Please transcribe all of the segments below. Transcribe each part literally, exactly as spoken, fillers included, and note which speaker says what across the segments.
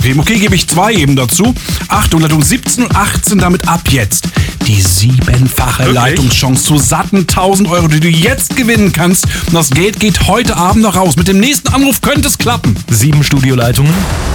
Speaker 1: geben. Okay, gebe ich zwei eben dazu. Achtung, Leitung siebzehn und achtzehn, damit ab jetzt die siebenfache
Speaker 2: Wirklich?
Speaker 1: Leitungschance zu satten tausend Euro, die du jetzt gewinnen kannst. Und das Geld geht heute Abend noch raus. Mit dem nächsten Anruf könnte es klappen.
Speaker 2: Sieben Studioleitungen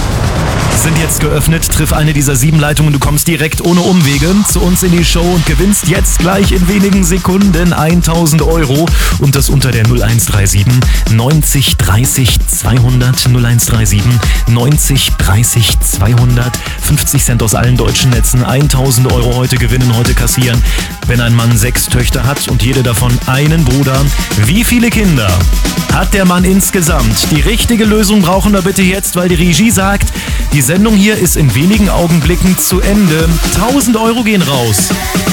Speaker 2: sind jetzt geöffnet. Triff eine dieser sieben Leitungen. Du kommst direkt ohne Umwege zu uns in die Show und gewinnst jetzt gleich in wenigen Sekunden tausend Euro. Und das unter der null eins drei sieben neunzig dreißig zweihundert null eins drei sieben neunzig dreißig zweihundert. fünfzig Cent aus allen deutschen Netzen. tausend Euro heute gewinnen, heute kassieren. Wenn ein Mann sechs Töchter hat und jede davon einen Bruder. Wie viele Kinder hat der Mann insgesamt? Die richtige Lösung brauchen wir bitte jetzt, weil die Regie sagt, die Sendung hier ist in wenigen Augenblicken zu Ende. tausend Euro gehen raus.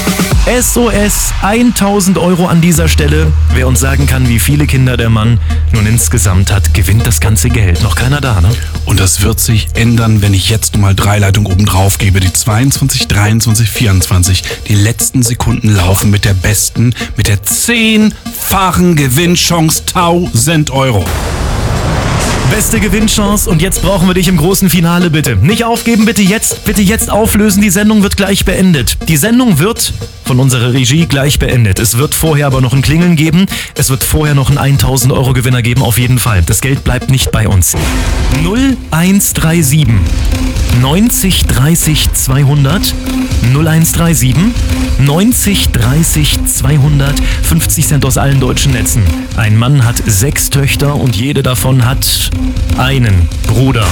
Speaker 2: S O S, tausend Euro an dieser Stelle. Wer uns sagen kann, wie viele Kinder der Mann nun insgesamt hat, gewinnt das ganze Geld. Noch keiner da, ne?
Speaker 1: Und das wird sich ändern, wenn ich jetzt nochmal drei Leitungen oben drauf gebe. Die zweiundzwanzig, dreiundzwanzig, vierundzwanzig. Die letzten Sekunden laufen mit der besten, mit der zehnfachen Gewinnchance tausend Euro.
Speaker 2: Beste Gewinnchance und jetzt brauchen wir dich im großen Finale, bitte. Nicht aufgeben, bitte jetzt, bitte jetzt auflösen. Die Sendung wird gleich beendet. Die Sendung wird von unserer Regie gleich beendet. Es wird vorher aber noch ein Klingeln geben. Es wird vorher noch einen tausend Euro Gewinner geben, auf jeden Fall. Das Geld bleibt nicht bei uns. null eins drei sieben neunzig dreißig zweihundert null eins drei sieben neunzig dreißig zweihundert. fünfzig Cent aus allen deutschen Netzen. Ein Mann hat sechs Töchter und jede davon hat einen Bruder.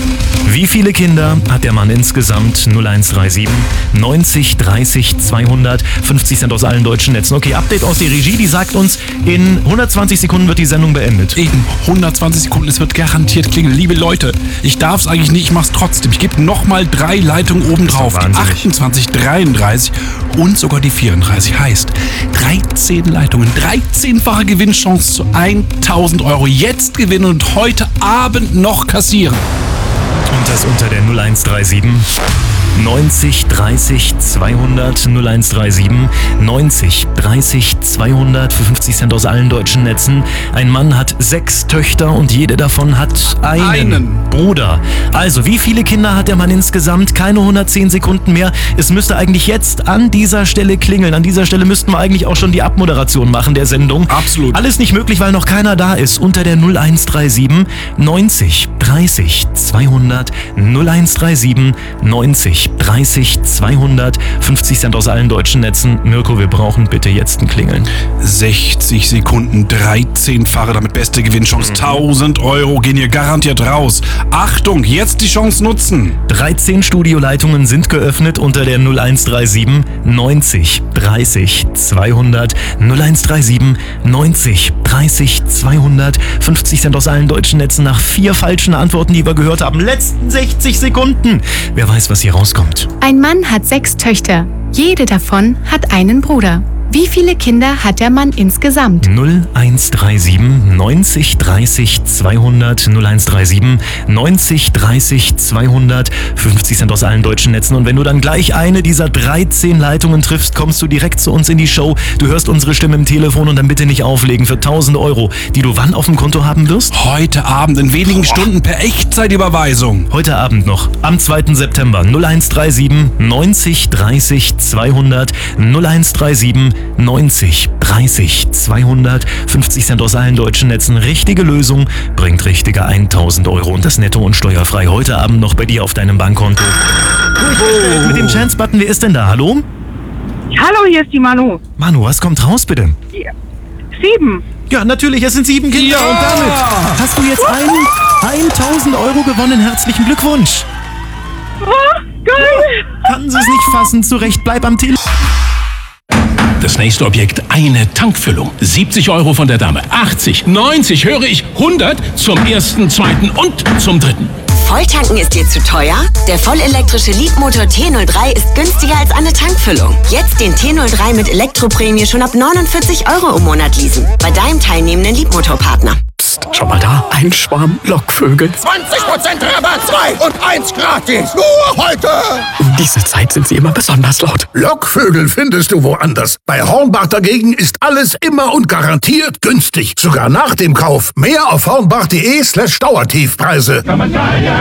Speaker 2: Wie viele Kinder hat der Mann insgesamt? null eins drei sieben neunzig dreißig zweihundert. fünfzig Cent aus allen deutschen Netzen. Okay, Update aus der Regie, die sagt uns, in hundertzwanzig Sekunden wird die Sendung beendet.
Speaker 1: Eben, hundertzwanzig Sekunden, es wird garantiert klingeln. Liebe Leute, ich darf es eigentlich nicht, ich mach's trotzdem. Ich gebe nochmal drei Leitungen oben drauf. Die achtundzwanzig, dreiunddreißig und sogar die vierunddreißig. Heißt, dreizehn Leitungen, dreizehnfache Gewinnchance zu tausend Euro. Jetzt gewinnen und heute Abend noch kassieren.
Speaker 2: Und das unter der null eins drei sieben neunzig dreißig zweihundert null eins drei sieben neunzig dreißig zweihundert für fünfzig Cent aus allen deutschen Netzen. Ein Mann hat sechs Töchter und jede davon hat einen,
Speaker 1: Einen.
Speaker 2: Bruder. Also, wie viele Kinder hat der Mann insgesamt? Keine hundertzehn Sekunden mehr. Es müsste eigentlich jetzt an dieser Stelle klingeln. An dieser Stelle müssten wir eigentlich auch schon die Abmoderation machen der Sendung.
Speaker 1: Absolut.
Speaker 2: Alles nicht möglich, weil noch keiner da ist. Unter der null eins drei sieben neunzig dreißig zweihundert null eins drei sieben neunzig dreißig zweihundert. fünfzig Cent aus allen deutschen Netzen. Mirko, wir brauchen bitte jetzt ein Klingeln.
Speaker 1: sechzig Sekunden, dreizehnfache, damit beste Gewinnchance. tausend Euro gehen hier garantiert raus. Achtung, jetzt die Chance nutzen.
Speaker 2: dreizehn Studioleitungen sind geöffnet unter der null eins drei sieben neunzig dreißig zweihundert null eins drei sieben neunzig dreißig zweihundert. fünfzig Cent aus allen deutschen Netzen nach vier falschen Antworten, die wir gehört haben. Letzten sechzig Sekunden. Wer weiß, was hier rauskommt.
Speaker 3: Ein Mann hat sechs Töchter. Jede davon hat einen Bruder. Wie viele Kinder hat der Mann insgesamt?
Speaker 2: null eins drei sieben neunzig dreißig zweihundert null eins drei sieben neunzig dreißig zweihundert. fünfzig Cent aus allen deutschen Netzen. Und wenn du dann gleich eine dieser dreizehn Leitungen triffst, kommst du direkt zu uns in die Show. Du hörst unsere Stimme im Telefon und dann bitte nicht auflegen für tausend Euro, die du wann auf dem Konto haben wirst?
Speaker 1: Heute Abend in wenigen Stunden per Echtzeitüberweisung.
Speaker 2: Heute Abend noch, am zweiten September. null eins drei sieben neunzig dreißig zweihundert null eins drei sieben neunzig dreißig zweihundert. fünfzig Cent aus allen deutschen Netzen. Richtige Lösung bringt richtige tausend Euro und das netto und steuerfrei heute Abend noch bei dir auf deinem Bankkonto. Oh. Mit dem Chance-Button, wer ist denn da? Hallo?
Speaker 4: Hallo, hier ist die Manu.
Speaker 2: Manu, was kommt raus bitte?
Speaker 4: Ja. Sieben.
Speaker 2: Ja, natürlich, es sind sieben Kinder
Speaker 1: Ja.
Speaker 2: und damit hast du jetzt einen tausend Euro gewonnen. Herzlichen Glückwunsch.
Speaker 4: Oh, geil.
Speaker 2: Kann sie es nicht fassen, zurecht, bleib am Telefon.
Speaker 5: Das nächste Objekt, eine Tankfüllung. siebzig Euro von der Dame. achtzig, neunzig, höre ich, hundert zum ersten, zweiten und zum dritten.
Speaker 6: Volltanken ist dir zu teuer? Der vollelektrische Leadmotor T null drei ist günstiger als eine Tankfüllung. Jetzt den T null drei mit Elektroprämie schon ab neunundvierzig Euro im Monat leasen. Bei deinem teilnehmenden Leadmotorpartner.
Speaker 7: Psst, schau mal da, ein Schwarm Lockvögel.
Speaker 8: zwanzig Prozent Rabatt, zwei und eins gratis. Nur heute.
Speaker 7: Um diese Zeit sind sie immer besonders laut.
Speaker 8: Lockvögel findest du woanders. Bei Hornbach dagegen ist alles immer und garantiert günstig. Sogar nach dem Kauf. Mehr auf hornbach punkt de slash Dauertiefpreise.